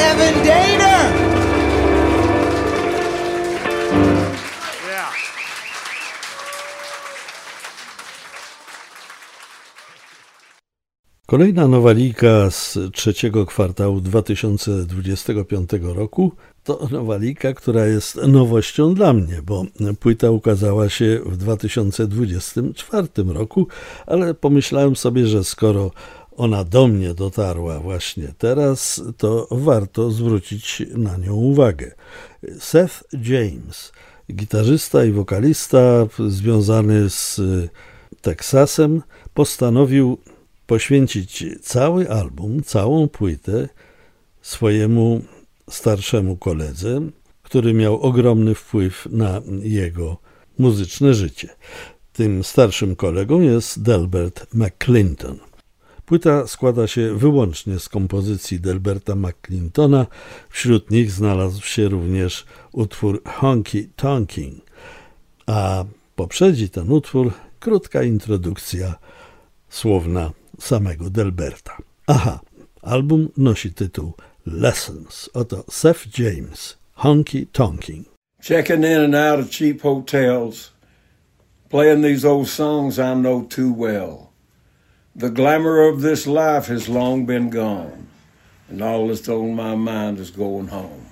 Evan Daner. Kolejna nowalika z trzeciego kwartału 2025 roku to nowalika, która jest nowością dla mnie, bo płyta ukazała się w 2024 roku, ale pomyślałem sobie, że skoro ona do mnie dotarła właśnie teraz, to warto zwrócić na nią uwagę. Seth James, gitarzysta i wokalista związany z Teksasem, postanowił poświęcić cały album, całą płytę swojemu starszemu koledze, który miał ogromny wpływ na jego muzyczne życie. Tym starszym kolegą jest Delbert McClinton. Płyta składa się wyłącznie z kompozycji Delberta McClintona. Wśród nich znalazł się również utwór Honky Tonkin, a poprzedzi ten utwór krótka introdukcja słowna samego Delberta. Aha, album nosi tytuł Lessons. Oto Seth James, Honky Tonkin. Checking in and out of cheap hotels, playing these old songs I know too well. The glamour of this life has long been gone, and all that's on my mind is going home.